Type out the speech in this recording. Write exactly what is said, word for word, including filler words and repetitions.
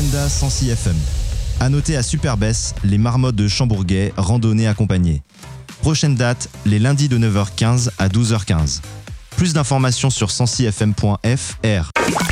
l'agenda Sancy F M. À noter à Superbès, les marmottes de Chambourguet, randonnée accompagnée. Prochaine date, les lundis de neuf heures quinze à douze heures quinze. Plus d'informations sur sancy f m point f r.